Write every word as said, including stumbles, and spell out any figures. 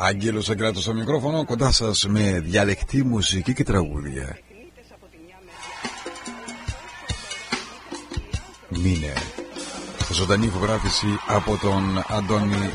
Άγγελος Αγγελάτος στο μικρόφωνο, κοντά σας με διαλεκτή μουσική και τραγούδια. Μήνε. Ζωντανή ηχογράφηση από τον Αντώνη